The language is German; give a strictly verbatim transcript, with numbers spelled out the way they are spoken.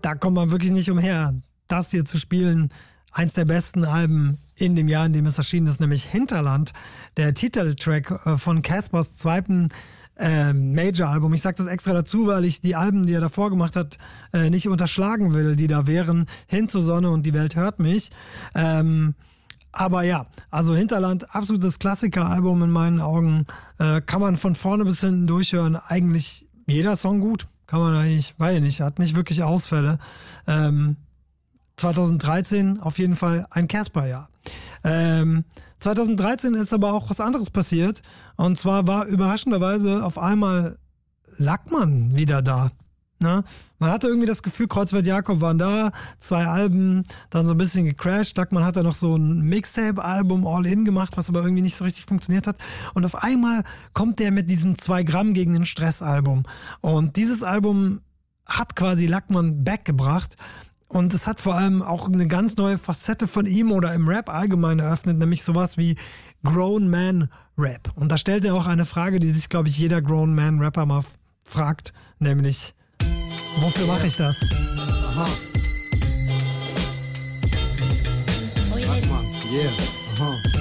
da kommt man wirklich nicht umher, das hier zu spielen. Eins der besten Alben in dem Jahr, in dem es erschienen ist, nämlich Hinterland, der Titeltrack von Caspers zweiten äh, Major-Album. Ich sage das extra dazu, weil ich die Alben, die er davor gemacht hat, äh, nicht unterschlagen will, die da wären. Hin zur Sonne und die Welt hört mich. Ähm, aber ja, also Hinterland, absolutes Klassiker-Album in meinen Augen. Äh, kann man von vorne bis hinten durchhören. Eigentlich jeder Song gut. Kann man eigentlich, weiß ich nicht, hat nicht wirklich Ausfälle. Ähm, zwanzig dreizehn auf jeden Fall ein Casper-Jahr. Ähm, zwanzig dreizehn ist aber auch was anderes passiert. Und zwar war überraschenderweise auf einmal Lackmann wieder da. Ne? Man hatte irgendwie das Gefühl, Kreuzfeld Jakob waren da, zwei Alben, dann so ein bisschen gecrashed. Lackmann hat dann noch so ein Mixtape-Album All-In gemacht, was aber irgendwie nicht so richtig funktioniert hat. Und auf einmal kommt der mit diesem zwei Gramm gegen den Stress-Album. Und dieses Album hat quasi Lackmann back gebracht. Und es hat vor allem auch eine ganz neue Facette von ihm oder im Rap allgemein eröffnet, nämlich sowas wie Grown Man Rap. Und da stellt er auch eine Frage, die sich, glaube ich, jeder Grown Man Rapper mal f- fragt, nämlich, wofür mache ich das? Aha. Lackmann, yeah. Aha.